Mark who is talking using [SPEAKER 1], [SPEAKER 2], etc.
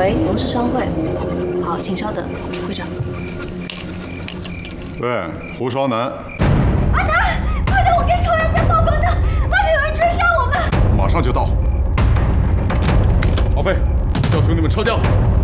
[SPEAKER 1] 喂，我们是商会。好，请稍等，会长。
[SPEAKER 2] 对，胡双南。
[SPEAKER 3] 阿南，快点，我给朝阳家报告的，外面有人追杀我们。
[SPEAKER 2] 马上就到。王飞，叫兄弟们撤掉。